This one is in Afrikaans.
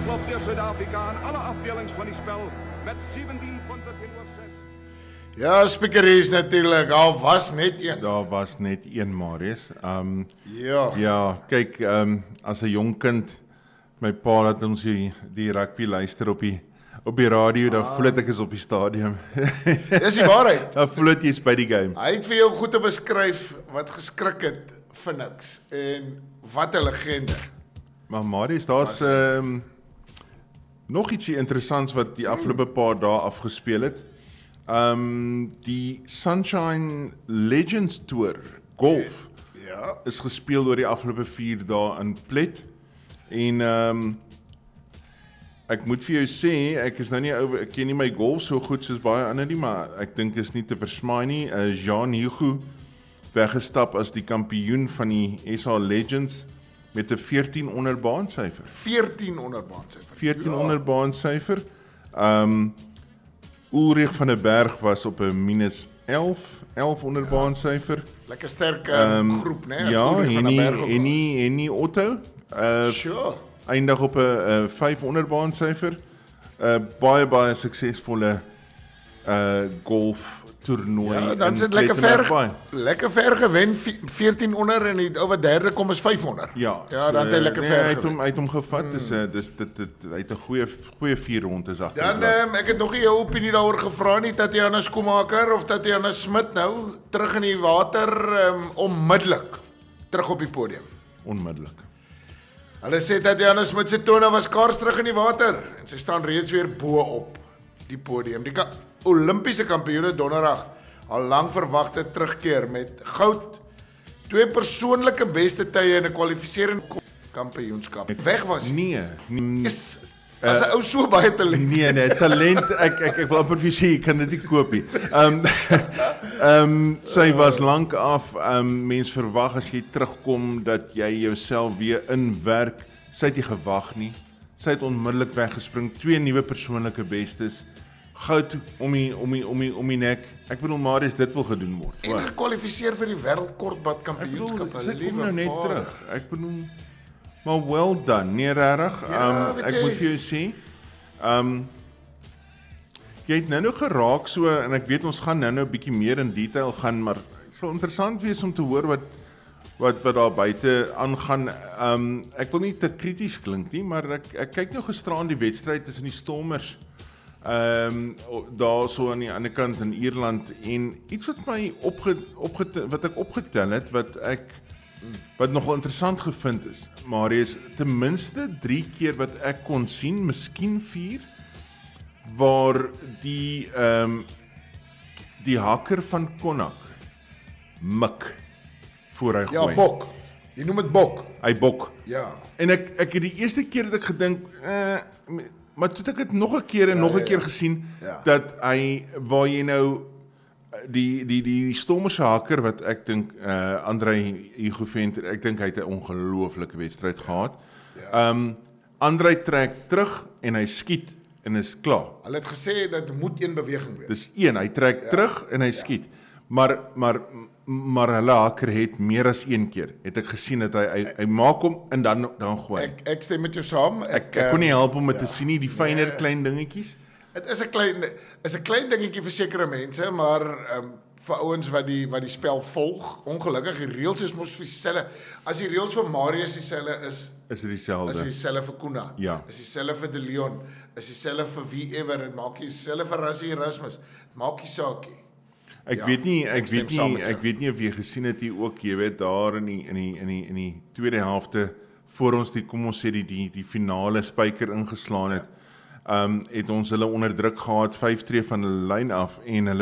klopt weer Zuid-Afrika aan alle afdelings van die spel met 17 punte teenoor 6. Ja, speaker is natuurlijk, al was net een. Daar was net een, Marius. Ja. Ja, kyk, as 'n jong kind, my pa laat ons die rugby luister op die radio, dan voel ek is op die stadium. Dis die waarheid. Dan voel dit jy's by die game. Hy het vir jou goed te beskryf wat geskrik het vir niks. En wat 'n legende. Maar Marius, daar's nog ietsie interessants wat die afgelope paar dae afgespeel het. Die Sunshine Legends Tour Golf Ja. is gespeel oor die afgelope 4 dae in Plet. En ek moet vir jou sê, ek is nou nie ek ken nie my golf so goed soos baie ander nie, maar ek dink is nie te versmaai nie. Jean Hugo weggestap as die kampioen van die SA Legends met 'n 14 onder baansyfer. 14 onder baansyfer. 14 onder baansyfer. Ulrich van der Berg was op 'n minus 11 onder baansyfer. Lekker sterk groep, né? Ja, en nie Otto. Sure. Eindig op 'n 5 onder baansyfer. Baie suksesvolle golf toernooi. Ja, dan sit lekker ver gewen, 14 onder en die ou wat derde kom is 500. Ja, dan het hy lekker ver gewen. Hy het hom gevat, hy het 'n goeie 4 rondes agter. Dan ek het nog nie jou opinie daaroor gevra nie, Tatiana Skoemaker of Tatiana Smit nou terug in die water onmiddellik terug op die podium. Onmiddellik. Hulle sê Tatiana Smit se tone was kaars terug in die water en sy staan reeds weer bo op die podium. Die Olimpiese kampioene donderdag al lank verwagte terugkeer met goud, 2 persoonlike beste tye in 'n kwalifiserende kampioenskap. Weg was. Nee. Yes. As 'n ou so baie talent. Nee, talent, ek wil amper vir sê, ek kan dit nie koop nie. Sy was lank af, mens verwag as jy terugkom dat jy jouself weer inwerk. Sy het nie gewag nie. Sy het onmiddellik weggespring, 2 nuwe persoonlike bestes. Goud om die nek. Ek bedoel Marius, dit wil gedoen word. En gekwalifiseer vir die wêreldkortbad kampioenskap. Sy kom nou net terug. Ek bedoel, maar well done, nee regtig. Ek moet vir jou sê, jy het nou geraak so, en ek weet ons gaan nou 'n bietjie meer in detail gaan, maar dit sal interessant wees om te hoor wat daar buite aangaan. Ek wil nie te krities klink nie, maar ek kyk nou gisteraan die wedstryd tussen die Stormers daar so aan die ander kant in Ierland, en iets wat my wat ek opgetel het, wat nogal interessant gevind is, Marius, ten minste 3 keer wat ek kon sien, miskien 4, waar die hakker van Connacht mik voor hy gooi. Ja, bok. Jy noem dit bok. Hy bok. Ja. En ek het die eerste keer dat ek gedink, maar toe het ek dit nog 'n keer en nog 'n keer gesien, dat hy, waar jy nou die Stormers haker wat ek dink Andrei Hugo Venter, ek dink hy het 'n ongelooflike wedstryd gehad. Andrei trek terug en hy skiet en is klaar. Hulle het gesê dat moet een beweging wees. Dis een, hy trek terug en hy skiet. Maar hulle haker het meer as 1 keer. Het ek gesien dat hy maak hom en dan gooi. Ek stem met jou saam. Ek kon nie help om dit te sien nie, die fynere klein dingetjies. Dit is 'n klein dingetjie vir sekere mense, maar vir ouens wat die spel volg, ongelukkig die reëls is mos dieselfde. As die reëls vir Marius dieselfde is dit dieselfde. Is dieselfde vir Kuna. Ja. Is dieselfde vir De Leon. Is dieselfde vir wie ever. Dit maak nie dieselfde vir Rassie Erasmus. Maak nie saak nie. Ek weet nie of jy gesien het hier ook, jy weet daar in die tweede helfte voor ons kom ons sê die finale spyker ingeslaan het, het ons hulle onder druk gehad 5 tree van hulle lyn af en hulle